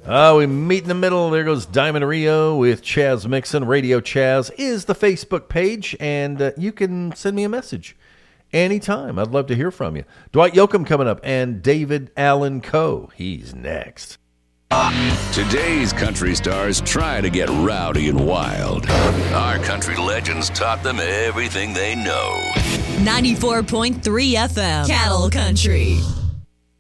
We meet in the middle. There goes Diamond Rio with Chaz Mixon. Radio Chaz is the Facebook page, and you can send me a message anytime. I'd love to hear from you. Dwight Yoakam coming up, and David Allen Coe. He's next. Today's country stars try to get rowdy and wild. Our country legends taught them everything they know. 94.3 FM, Cattle Country.